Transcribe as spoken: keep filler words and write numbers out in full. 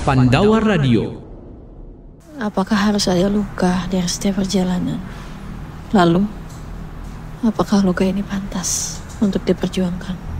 Pandawa Radio. Apakah harus ada luka dari setiap perjalanan? Lalu, apakah luka ini pantas untuk diperjuangkan?